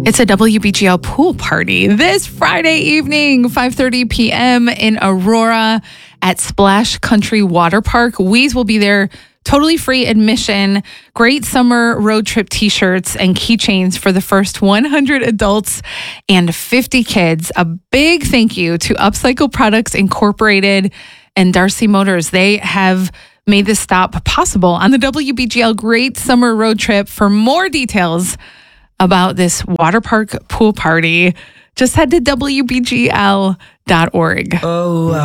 It's a WBGL pool party this Friday evening, 5:30 p.m. in Aurora at Splash Country Water Park. Weez will be there. Totally free admission, great summer road trip t-shirts and keychains for the first 100 adults and 50 kids. A big thank you to Upcycle Products Incorporated and Darcy Motors. They have made this stop possible on the WBGL Great Summer Road Trip. For more details about this water park pool party, just head to WBGL.org. Oh,